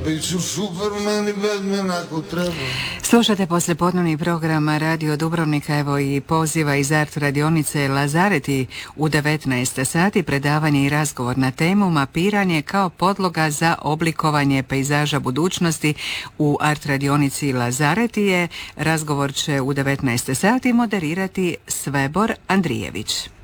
bit ću Superman i Batman ako treba. Slušate poslijepodnevni program Radio Dubrovnika, evo i poziva iz art radionice Lazareti u 19 sati, predavanje i razgovor na temu mapiranje kao podloga za oblikovanje pejzaža budućnosti u art radionici Lazaretije. Razgovor će u 19 sati moderirati Svebor Andrijević.